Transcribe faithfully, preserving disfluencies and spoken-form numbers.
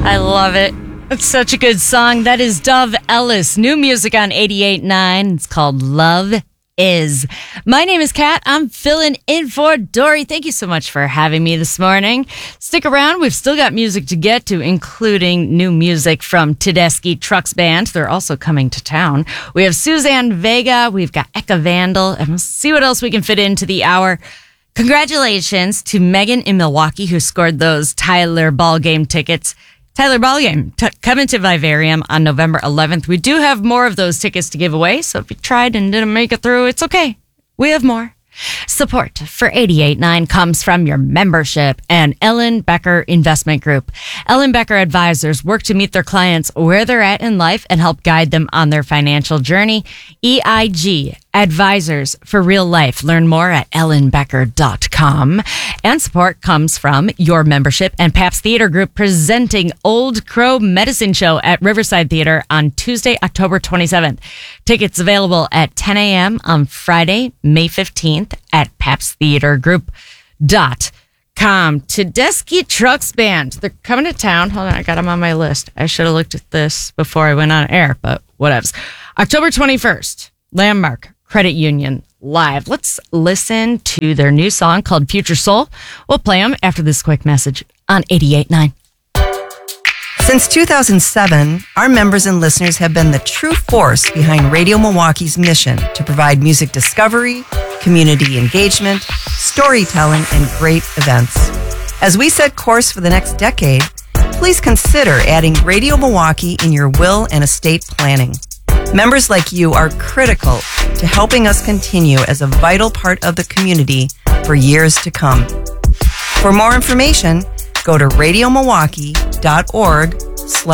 I love it. It's such a good song. That is Dove Ellis. New music on eighty-eight point nine. It's called Love Is. My name is Kat. I'm filling in for Dory. Thank you so much for having me this morning. Stick around. We've still got music to get to, including new music from Tedeschi Trucks Band. They're also coming to town. We have Suzanne Vega. We've got Eka Vandal. And we'll see what else we can fit into the hour. Congratulations to Megan in Milwaukee, who scored those Tyler Ballgame tickets. Tyler Ballgame, t- coming to Vivarium on November eleventh. We do have more of those tickets to give away, so if you tried and didn't make it through, it's okay. We have more. Support for eighty-eight point nine comes from your membership and Ellen Becker Investment Group. Ellen Becker Advisors work to meet their clients where they're at in life and help guide them on their financial journey. E I G, Advisors for Real Life. Learn more at ellen becker dot com. And support comes from your membership and Pabst Theater Group, presenting Old Crow Medicine Show at Riverside Theater on Tuesday, October twenty-seventh. Tickets available at ten a.m. on Friday, May fifteenth at pabst theater group dot com. Tedeschi Trucks Band. They're coming to town. Hold on, I got them on my list. I should have looked at this before I went on air, but whatevs. October twenty-first, Landmark Credit Union live. Let's listen to their new song called Future Soul. We'll play them after this quick message on eighty-eight point nine. Since two thousand seven, our members and listeners have been the true force behind Radio Milwaukee's mission to provide music discovery, community engagement, storytelling, and great events. As we set course for the next decade, please consider adding Radio Milwaukee in your will and estate planning. Members like you are critical to helping us continue as a vital part of the community for years to come. For more information, go to radio milwaukee dot org slash